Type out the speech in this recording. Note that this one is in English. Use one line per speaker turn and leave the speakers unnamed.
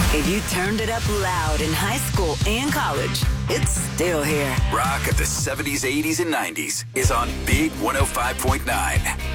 If you turned it up loud in high school and college, it's still here.
Rock of the 70s, 80s, and 90s is on Big 105.9.